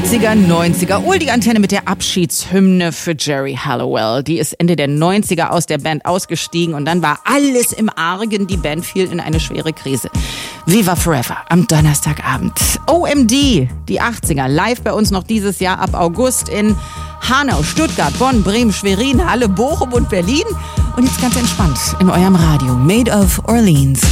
80er, 90er. Die Antenne mit der Abschiedshymne für Geri Halliwell. Die ist Ende der 90er aus der Band ausgestiegen und dann war alles im Argen. Die Band fiel in eine schwere Krise. Viva Forever am Donnerstagabend. OMD, die 80er, live bei uns noch dieses Jahr ab August in Hanau, Stuttgart, Bonn, Bremen, Schwerin, Halle, Bochum und Berlin. Und jetzt ganz entspannt in eurem Radio. Made of Orleans.